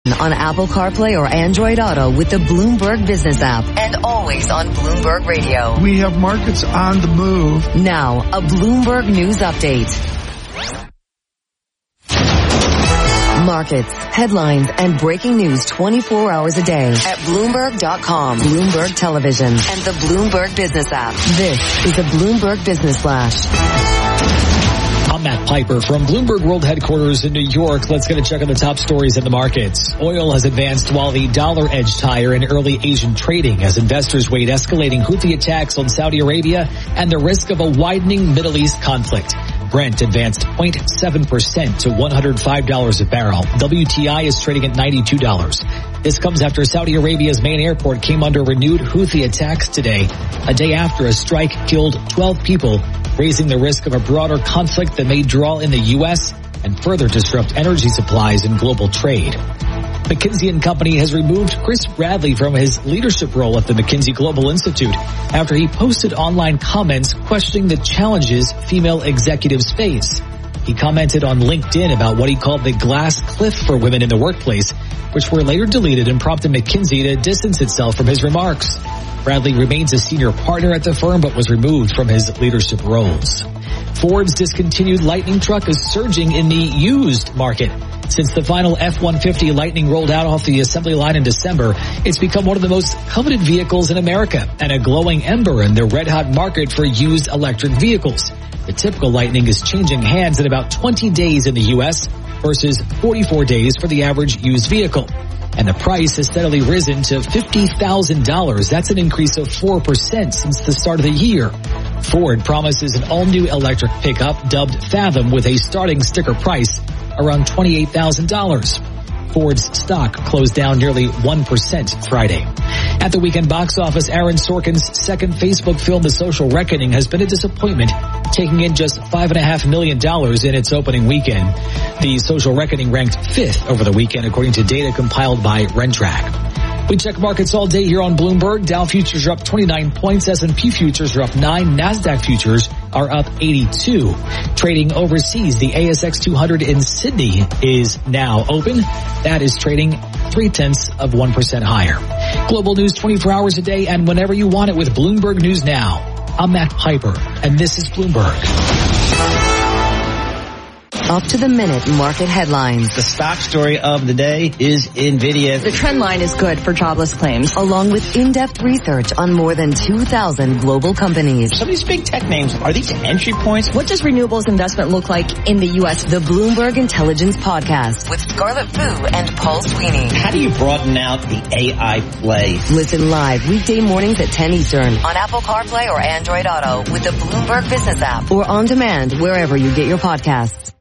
On Apple CarPlay or Android Auto with the Bloomberg Business app, and always on Bloomberg Radio. We have markets on the move. Now, a Bloomberg News Update. Markets, headlines, and breaking news 24 hours a day at Bloomberg.com, Bloomberg Television, and the Bloomberg Business app. This is a Bloomberg Business Flash. I'm Matt Piper from Bloomberg World Headquarters in New York. Let's get a check on the top stories in the markets. Oil has advanced while the dollar edged higher in early Asian trading as investors weighed escalating Houthi attacks on Saudi Arabia and the risk of a widening Middle East conflict. Brent advanced 0.7% to $105 a barrel. WTI is trading at $92. This comes after Saudi Arabia's main airport came under renewed Houthi attacks today, a day after a strike killed 12 people, raising the risk of a broader conflict that may draw in the U.S. and further disrupt energy supplies and global trade. McKinsey & Company has removed Chris Bradley from his leadership role at the McKinsey Global Institute after he posted online comments questioning the challenges female executives face. He commented on LinkedIn about what he called the glass cliff for women in the workplace, which were later deleted and prompted McKinsey to distance itself from his remarks. Bradley remains a senior partner at the firm but was removed from his leadership roles. Ford's discontinued Lightning truck is surging in the used market. Since the final F-150 Lightning rolled out off the assembly line in December, it's become one of the most coveted vehicles in America and a glowing ember in the red-hot market for used electric vehicles. The typical Lightning is changing hands in about 20 days in the U.S. versus 44 days for the average used vehicle. And the price has steadily risen to $50,000. That's an increase of 4% since the start of the year. Ford promises an all-new electric pickup dubbed Fathom with a starting sticker price around $28,000. Ford's stock closed down nearly 1% Friday. At the weekend box office, Aaron Sorkin's second Facebook film, The Social Reckoning, has been a disappointment, taking in just $5.5 million in its opening weekend. The Social Reckoning ranked 5th over the weekend, according to data compiled by Rentrack. We check markets all day here on Bloomberg. Dow futures are up 29 points. S&P futures are up 9. NASDAQ futures are up 82. Trading overseas, the ASX 200 in Sydney is now open. That is trading 0.3% higher. Global news 24 hours a day and whenever you want it with Bloomberg News Now. I'm Matt Piper, and this is Bloomberg. Up to the minute market headlines. The stock story of the day is NVIDIA. The trend line is good for jobless claims. Along with in-depth research on more than 2,000 global companies. Some of these big tech names, are these entry points? What does renewables investment look like in the U.S.? The Bloomberg Intelligence Podcast with Scarlett Fu and Paul Sweeney. How do you broaden out the AI play? Listen live weekday mornings at 10 Eastern on Apple CarPlay or Android Auto with the Bloomberg Business app or on demand wherever you get your podcasts.